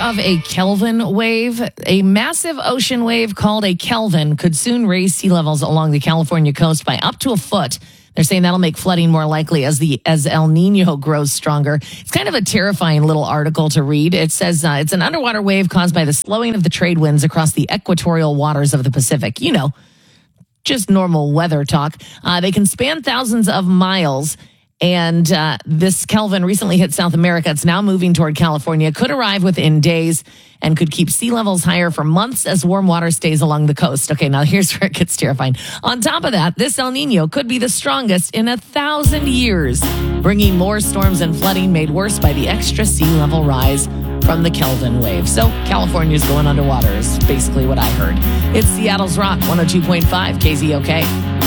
of a Kelvin wave. A massive ocean wave called a Kelvin could soon raise sea levels along the California coast by up to a foot. They're saying that'll make flooding more likely as El Nino grows stronger. It's kind of a terrifying little article to read. It says it's an underwater wave caused by the slowing of the trade winds across the equatorial waters of the Pacific. You know, just normal weather talk. They can span thousands of miles. And this Kelvin recently hit South America. It's now moving toward California. Could arrive within days and could keep sea levels higher for months as warm water stays along the coast. Okay, now here's where it gets terrifying. On top of that, this El Nino could be the strongest in 1,000 years, bringing more storms and flooding made worse by the extra sea level rise from the Kelvin wave. So California's going underwater is basically what I heard. It's Seattle's Rock 102.5 KZOK.